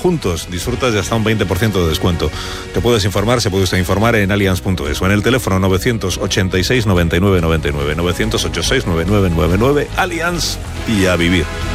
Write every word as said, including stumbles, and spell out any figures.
juntos disfrutas de hasta un veinte por ciento de descuento. Te puedes informar, se puede usted informar en allianz punto es o en el teléfono novecientos ochenta y seis noventa y nueve noventa y nueve, novecientos ochenta y seis noventa y nueve noventa y nueve. Allianz, y a vivir.